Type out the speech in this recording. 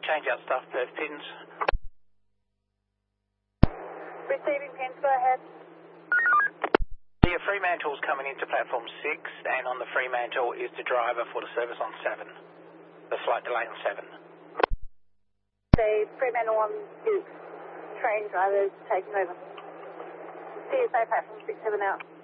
change out stuff per pins. Receiving pins, go ahead. The Fremantle's coming into platform 6, and on the Fremantle is the driver for the service on 7. The slight delay on 7. The Fremantle on 6, train drivers taking over. CSA platform 6, 7 out.